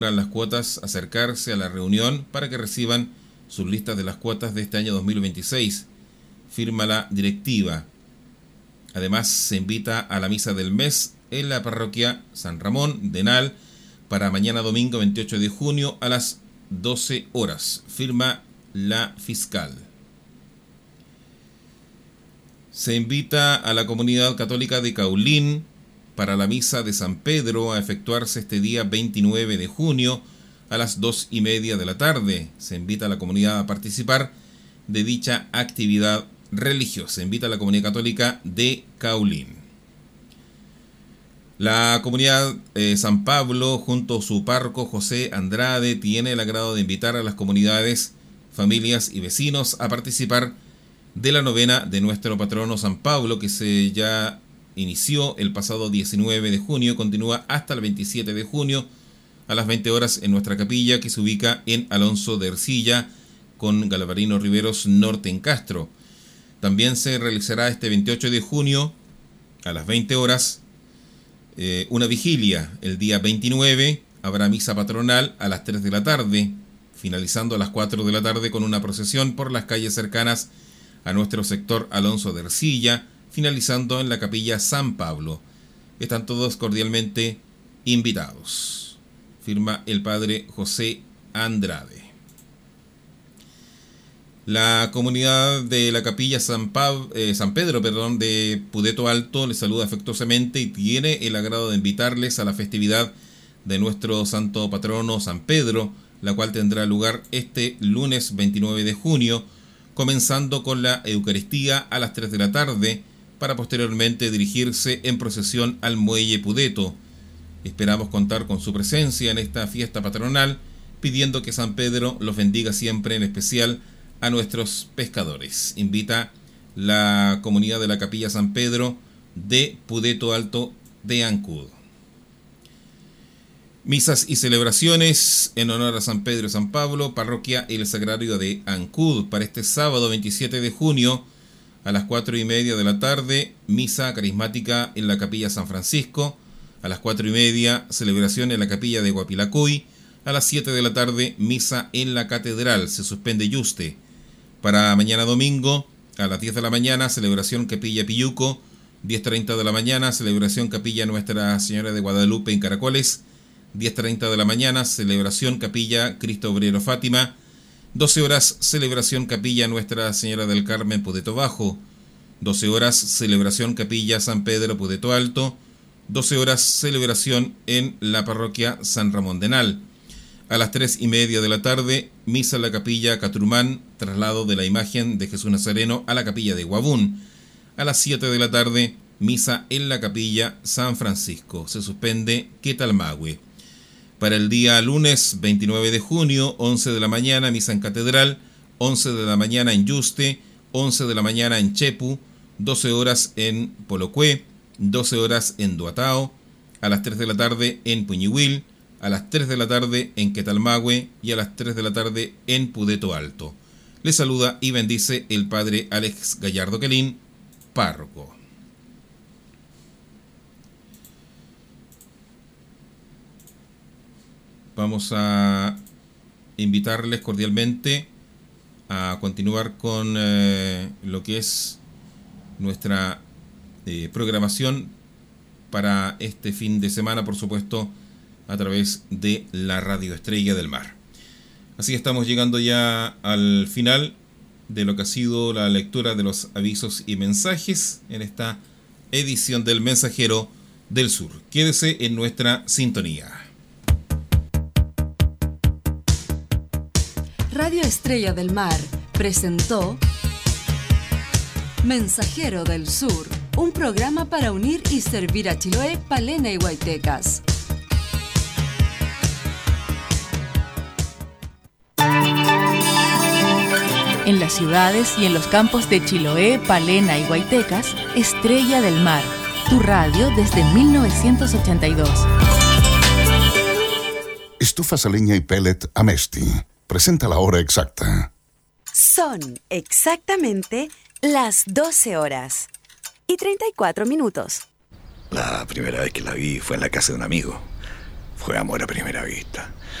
las cuotas acercarse a la reunión para que reciban sus listas de las cuotas de este año 2026, firma la directiva. Además, se invita a la misa del mes en la parroquia San Ramón de Nal para mañana domingo 28 de junio a las 12 horas, firma la fiscal. Se invita a la comunidad católica de Caulín para la misa de San Pedro a efectuarse este día 29 de junio a las 2:30 de la tarde. Se invita a la comunidad a participar de dicha actividad religiosa. Se invita a la comunidad católica de Caulín. La comunidad San Pablo, junto a su párroco José Andrade, tiene el agrado de invitar a las comunidades, familias y vecinos a participar de la novena de nuestro patrono San Pablo, que se ya inició el pasado 19 de junio, continúa hasta el 27 de junio a las 20 horas en nuestra capilla, que se ubica en Alonso de Ercilla con Galvarino Riveros Norte en Castro. También se realizará este 28 de junio a las 20 horas una vigilia. El día 29 habrá misa patronal a las 3 de la tarde, finalizando a las 4 de la tarde con una procesión por las calles cercanas a nuestro sector Alonso de Ercilla, finalizando en la capilla San Pablo. Están todos cordialmente invitados. Firma el padre José Andrade. La comunidad de la capilla San Pedro de Pudeto Alto les saluda afectuosamente y tiene el agrado de invitarles a la festividad de nuestro santo patrono San Pedro, la cual tendrá lugar este lunes 29 de junio, comenzando con la Eucaristía a las 3 de la tarde, para posteriormente dirigirse en procesión al muelle Pudeto. Esperamos contar con su presencia en esta fiesta patronal, pidiendo que San Pedro los bendiga siempre, en especial a nuestros pescadores. Invita la comunidad de la capilla San Pedro de Pudeto Alto de Ancud. Misas y celebraciones en honor a San Pedro y San Pablo, parroquia El Sagrario de Ancud, para este sábado 27 de junio a las 4:30 de la tarde, misa carismática en la capilla San Francisco. A las 4:30, celebración en la capilla de Guapilacuy. A las 7 de la tarde, misa en la catedral. Se suspende Yuste. Para mañana domingo, a las 10 de la mañana, celebración capilla Piyuco. 10:30 de la mañana, celebración capilla Nuestra Señora de Guadalupe en Caracoles. 10:30 de la mañana, celebración capilla Cristo Obrero Fátima. 12 horas, celebración capilla Nuestra Señora del Carmen Pudeto Bajo. 12 horas, celebración capilla San Pedro Pudeto Alto. 12 horas, celebración en la parroquia San Ramón de Nal. A las 3:30 de la tarde, misa en la capilla Catrumán, traslado de la imagen de Jesús Nazareno a la capilla de Guabún. A las 7 de la tarde, misa en la capilla San Francisco. Se suspende Quetalmahue. Para el día lunes 29 de junio, 11 de la mañana, misa en catedral, 11 de la mañana en Yuste, 11 de la mañana en Chepu, 12 horas en Polocué, 12 horas en Duatao, a las 3 de la tarde en Puñihuil, a las 3 de la tarde en Quetalmahue y a las 3 de la tarde en Pudeto Alto. Les saluda y bendice el padre Alex Gallardo Quelín, párroco. Vamos a invitarles cordialmente a continuar con lo que es nuestra programación para este fin de semana, por supuesto, a través de la Radio Estrella del Mar. Así estamos llegando ya al final de lo que ha sido la lectura de los avisos y mensajes en esta edición del Mensajero del Sur. Quédese en nuestra sintonía. Radio Estrella del Mar presentó Mensajero del Sur, un programa para unir y servir a Chiloé, Palena y Huaytecas. En las ciudades y en los campos de Chiloé, Palena y Huaytecas, Estrella del Mar, tu radio desde 1982. Estufas a leña y pellet Amesti. Presenta la hora exacta. Son exactamente las 12 horas y 34 minutos. La primera vez que la vi fue en la casa de un amigo. Fue amor a primera vista.